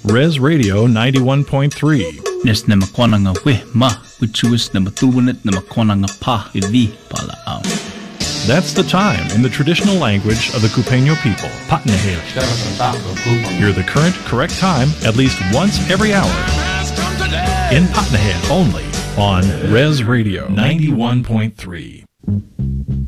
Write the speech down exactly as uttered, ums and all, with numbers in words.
Res Radio ninety-one point three. Nes na makwana nga we ma wichuis na matuwanet na makwana nga pa idi pala au. That's the time in the traditional language of the Cupeño people. Patnahel. Hear the current, correct time at least once every hour. In Patnahel only on Res Radio ninety-one point three.